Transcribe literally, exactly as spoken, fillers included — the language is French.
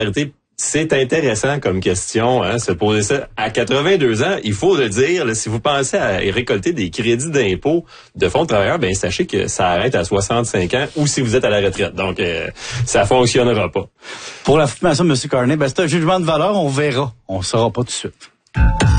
C'est intéressant comme question, hein, se poser ça. À quatre-vingt-deux ans, il faut le dire, là, si vous pensez à récolter des crédits d'impôt de fonds de travailleurs, ben sachez que ça arrête à soixante-cinq ans ou si vous êtes à la retraite. Donc, euh, ça fonctionnera pas. Pour la formation de M. Carney, ben c'est un jugement de valeur, on verra. On ne saura pas tout de suite.